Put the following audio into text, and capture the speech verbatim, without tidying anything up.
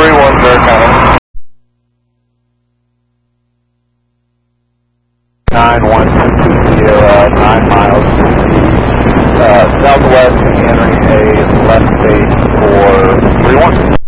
three one, sir, coming. nine one two Sierra, nine miles uh, southwest and entering a left base for three one.